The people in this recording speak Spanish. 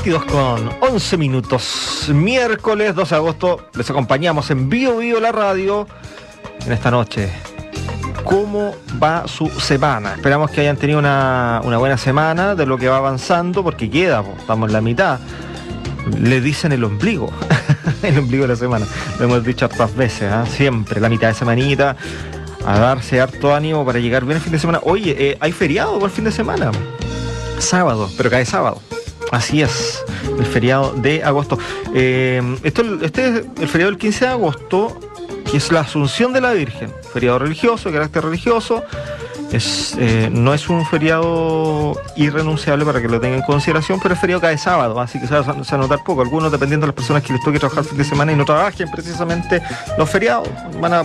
22:11, miércoles 12 de agosto, les acompañamos en Bio la radio en esta noche. ¿Cómo va su semana? Esperamos que hayan tenido una buena semana de lo que va avanzando, porque queda, estamos en la mitad. Le dicen el ombligo, el ombligo de la semana, lo hemos dicho hartas veces, siempre, la mitad de semanita, a darse harto ánimo para llegar bien el fin de semana. Oye, hay feriado por el fin de semana, sábado, pero cae sábado. Así es, el feriado de agosto. Este es el feriado del 15 de agosto, que es la Asunción de la Virgen. Feriado religioso, de carácter religioso. No es un feriado irrenunciable para que lo tengan en consideración, pero el feriado cae sábado, así que se va a notar poco. Algunos, dependiendo de las personas que les toque trabajar el fin de semana y no trabajen precisamente los feriados, van a